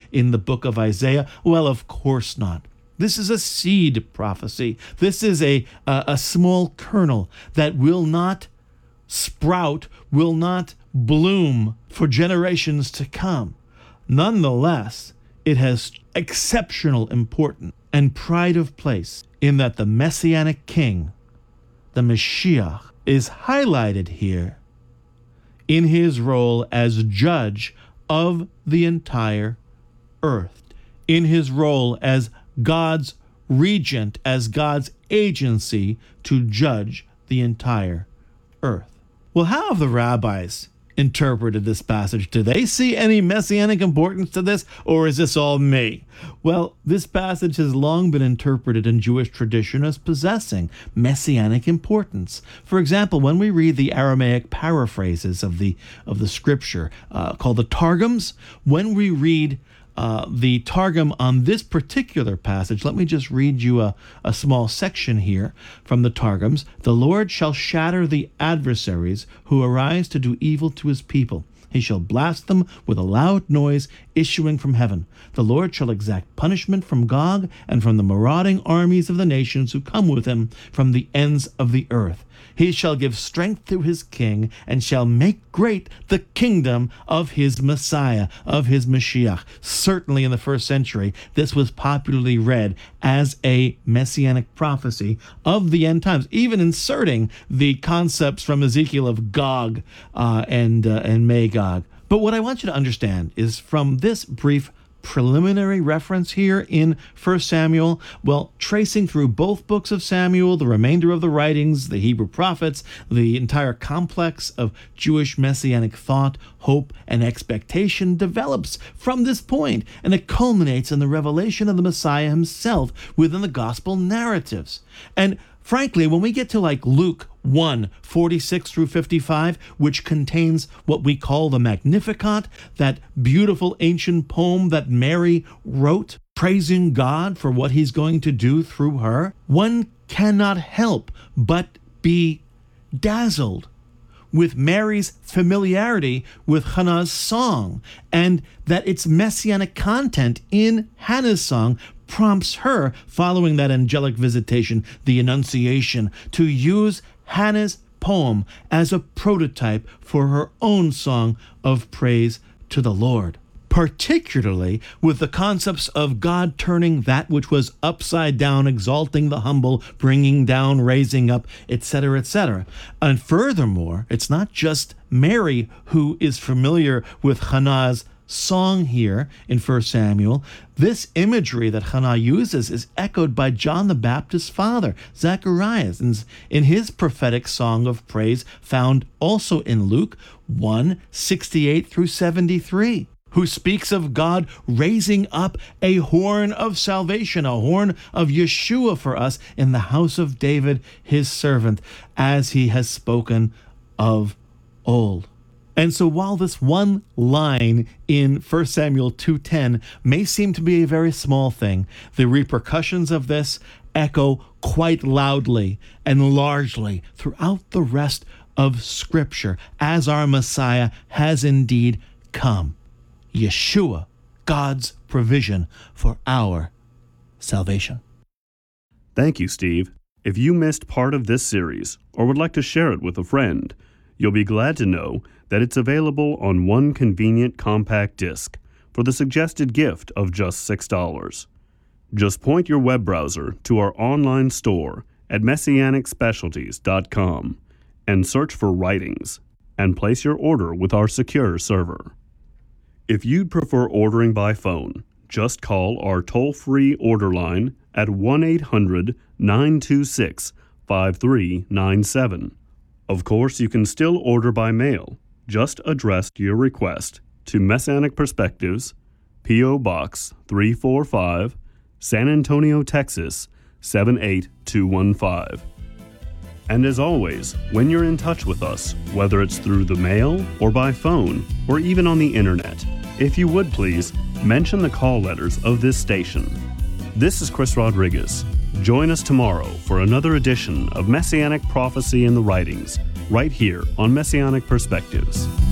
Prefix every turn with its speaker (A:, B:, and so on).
A: in the book of Isaiah? Well, of course not. This is a seed prophecy. This is a small kernel that will not sprout, will not bloom for generations to come. Nonetheless, it has exceptional importance and pride of place in that the Messianic King, the Mashiach, is highlighted here in his role as judge of the entire earth, in his role as God's regent, as God's agency to judge the entire earth. Well, how have the rabbis interpreted this passage? Do they see any messianic importance to this, or is this all me? Well, this passage has long been interpreted in Jewish tradition as possessing messianic importance. For example, when we read the Aramaic paraphrases of the scripture called the Targums, when we read the Targum on this particular passage, let me just read you a small section here from the Targums. The Lord shall shatter the adversaries who arise to do evil to his people. He shall blast them with a loud noise issuing from heaven. The Lord shall exact punishment from Gog and from the marauding armies of the nations who come with him from the ends of the earth. He shall give strength to his king and shall make great the kingdom of his Messiah, of his Mashiach. Certainly in the first century, this was popularly read as a messianic prophecy of the end times, even inserting the concepts from Ezekiel of Gog and Magog. But what I want you to understand is from this brief preliminary reference here in 1 Samuel, well, tracing through both books of Samuel, the remainder of the writings, the Hebrew prophets, the entire complex of Jewish messianic thought, hope, and expectation develops from this point, and it culminates in the revelation of the Messiah himself within the gospel narratives. And frankly, when we get to like Luke 1:46 through 55, which contains what we call the Magnificat, that beautiful ancient poem that Mary wrote, praising God for what he's going to do through her, one cannot help but be dazzled with Mary's familiarity with Hannah's song, and that its messianic content in Hannah's song prompts her, following that angelic visitation, the Annunciation, to use Hannah's poem as a prototype for her own song of praise to the Lord, particularly with the concepts of God turning that which was upside down, exalting the humble, bringing down, raising up, etc., etc. And furthermore, it's not just Mary who is familiar with Hannah's song here in 1 Samuel. This imagery that Hannah uses is echoed by John the Baptist's father, Zacharias, in his prophetic song of praise found also in Luke 1:68 through 73, who speaks of God raising up a horn of salvation, a horn of Yeshua for us in the house of David, his servant, as he has spoken of old. And so while this one line in 1 Samuel 2:10 may seem to be a very small thing, the repercussions of this echo quite loudly and largely throughout the rest of Scripture, as our Messiah has indeed come. Yeshua, God's provision for our salvation.
B: Thank you, Steve. If you missed part of this series or would like to share it with a friend, you'll be glad to know that it's available on one convenient compact disc for the suggested gift of just $6. Just point your web browser to our online store at messianicspecialties.com and search for Writings and place your order with our secure server. If you'd prefer ordering by phone, just call our toll-free order line at 1-800-926-5397. Of course, you can still order by mail. Just address your request to Messianic Perspectives, P.O. Box 345, San Antonio, Texas 78215. And as always, when you're in touch with us, whether it's through the mail or by phone or even on the internet, if you would please mention the call letters of this station. This is Chris Rodriguez. Join us tomorrow for another edition of Messianic Prophecy in the Writings, right here on Messianic Perspectives.